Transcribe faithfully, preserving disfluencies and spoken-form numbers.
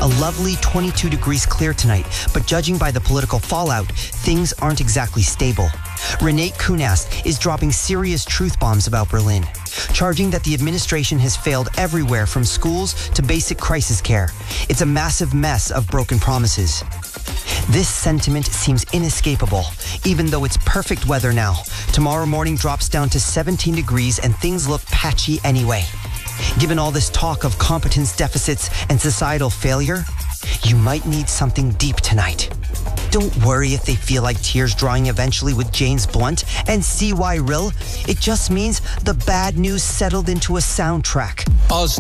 A lovely twenty-two degrees clear tonight, but judging by the political fallout, things aren't exactly stable. Renate Künast is dropping serious truth bombs about Berlin, charging that the administration has failed everywhere from schools to basic crisis care. It's a massive mess of broken promises. This sentiment seems inescapable, even though it's perfect weather now. Tomorrow morning drops down to seventeen degrees and things look patchy anyway. Given all this talk of competence deficits and societal failure, you might need something deep tonight. Don't worry if they feel like tears drying eventually with James Blunt and C Y Rill. It just means the bad news settled into a soundtrack. Us